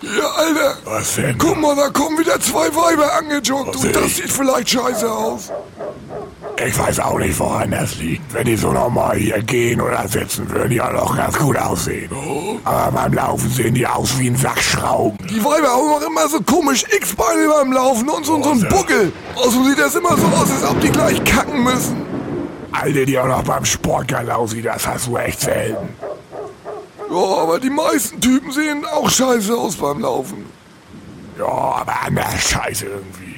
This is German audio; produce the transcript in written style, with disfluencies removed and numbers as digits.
Ja, Alter. Was denn? Guck mal, da kommen wieder 2 Weiber angejoggt. Und das sieht vielleicht scheiße aus. Ich weiß auch nicht, woran das liegt. Wenn die so normal hier gehen oder sitzen, würden die auch noch ganz gut aussehen. Aber beim Laufen sehen die aus wie ein Sack Schrauben. Die Weiber haben auch immer so komisch X-Beine beim Laufen und so ein Buckel. Also sieht das immer so aus, als ob die gleich kacken müssen. Alte, die auch noch beim Sportgeil aussieht, das hast du echt selten. Ja, aber die meisten Typen sehen auch scheiße aus beim Laufen. Ja, aber anders scheiße irgendwie.